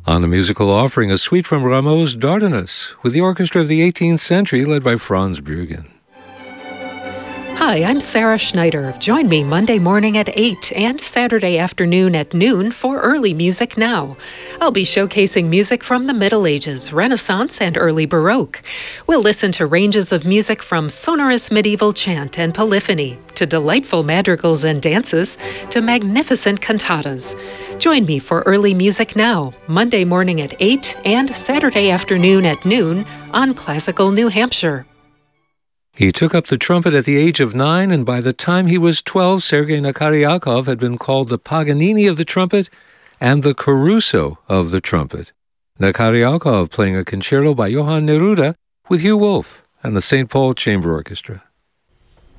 On the musical offering, a suite from Rameau's Dardanus, with the orchestra of the 18th century led by Franz Bruggen. Hi, I'm Sarah Schneider. Join me Monday morning at 8 and Saturday afternoon at noon for Early Music Now. I'll be showcasing music from the Middle Ages, Renaissance, and early Baroque. We'll listen to ranges of music from sonorous medieval chant and polyphony, to delightful madrigals and dances, to magnificent cantatas. Join me for Early Music Now, Monday morning at 8 and Saturday afternoon at noon on Classical New Hampshire. He took up the trumpet at the age of 9, and by the time he was 12, Sergei Nakaryakov had been called the Paganini of the trumpet and the Caruso of the trumpet. Nakaryakov playing a concerto by Johann Neruda with Hugh Wolf and the St. Paul Chamber Orchestra.